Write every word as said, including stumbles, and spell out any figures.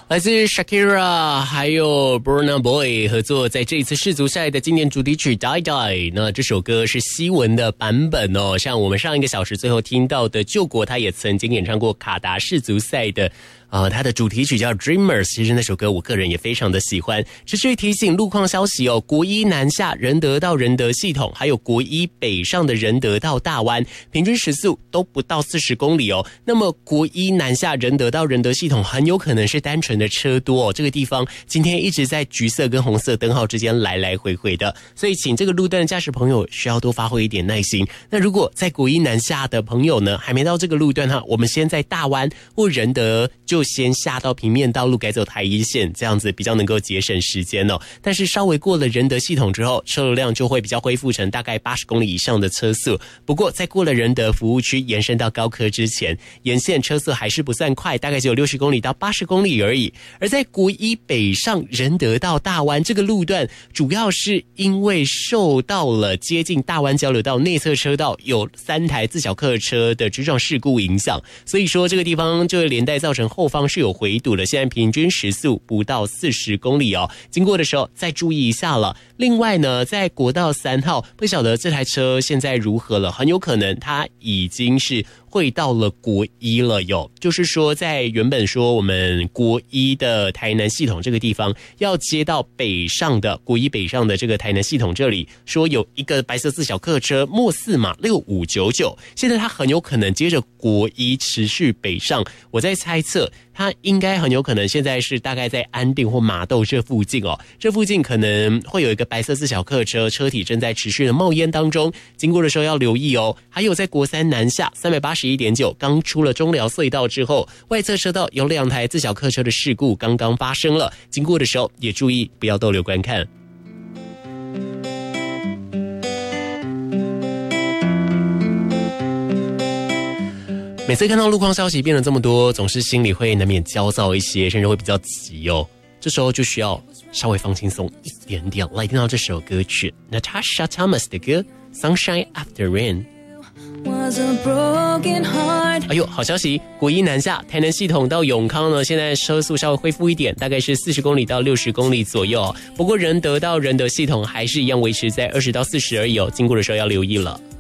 来自 Shakira 还有 Burna Boy 合作在这一次世足赛的经典主题曲 Die Die。 那这首歌是西文的版本哦，像我们上一个小时最后听到的救国，他也曾经演唱过卡达世足赛的呃，它的主题曲叫 Dreamers， 其实那首歌我个人也非常的喜欢。持续提醒路况消息哦，国一南下仁德到仁德系统，还有国一北上的仁德到大湾，平均时速都不到四十公里哦。那么国一南下仁德到仁德系统很有可能是单纯的车多哦，这个地方今天一直在橘色跟红色灯号之间来来回回的，所以请这个路段的驾驶朋友需要多发挥一点耐心。那如果在国一南下的朋友呢，还没到这个路段哈，我们先在大湾或仁德就先下到平面道路，改走台一线，这样子比较能够节省时间哦。但是稍微过了仁德系统之后，车流量就会比较恢复成大概八十公里以上的车速。不过在过了仁德服务区延伸到高科之前，沿线车速还是不算快，大概只有六十公里到八十公里而已。而在国一北上仁德到大湾这个路段，主要是因为受到了接近大湾交流道内侧车道有三台自小客车的追撞事故影响，所以说这个地方就会连带造成后方是有回堵的，现在平均时速不到四十公里哦，经过的时候再注意一下了。另外呢，在国道三号，不晓得这台车现在如何了，很有可能它已经是会到了国一了哟。就是说在原本说我们国一的台南系统这个地方要接到北上的国一北上的这个台南系统这里，说有一个白色自小客车末四码六五九九，现在它很有可能接着国一持续北上，我在猜测它应该很有可能现在是大概在安定或麻豆这附近哦，这附近可能会有一个白色自小客车，车体正在持续的冒烟当中，经过的时候要留意哦。还有在国三南下 三百八十一点九 刚出了中寮隧道之后，外侧车道有两台自小客车的事故刚刚发生了，经过的时候也注意不要逗留观看。每次看到路况消息变得这么多，总是心里会难免焦躁一些，甚至会比较急哦。这时候就需要稍微放轻松一点点，来听到这首歌曲 Natasha Thomas 的歌 Sunshine After Rain。 哎呦，好消息，国一南下台南系统到永康呢，现在车速稍微恢复一点，大概是四十公里到六十公里左右。不过仁德到仁德系统还是一样维持在二十到四十而已哦，经过的时候要留意了。